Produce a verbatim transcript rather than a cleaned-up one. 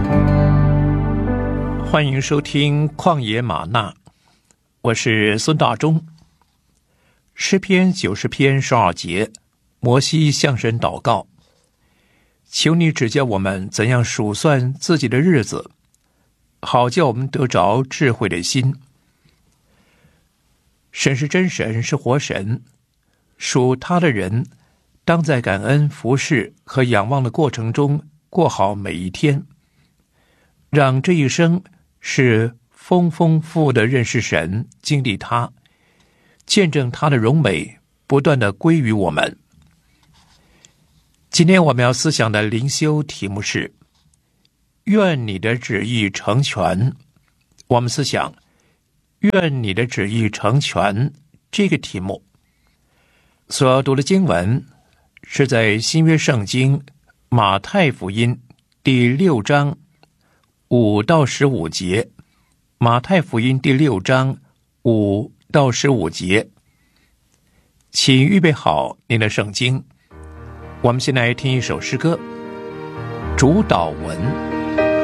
欢迎收听旷野吗哪，我是孙大中。诗篇九十篇十二节，摩西向神祷告，求你指教我们怎样数算自己的日子，好叫我们得着智慧的心。神是真神，是活神，属他的人当在感恩、服侍和仰望的过程中过好每一天，让这一生是丰丰富富的认识神，经历他，见证他的荣美，不断的归于我们。今天我们要思想的灵修题目是愿你的旨意成全。我们思想愿你的旨意成全这个题目。所读的经文是在新约圣经马太福音第六章五到十五节，马太福音第六章五到十五节。请预备好您的圣经，我们先来听一首诗歌，主祷文。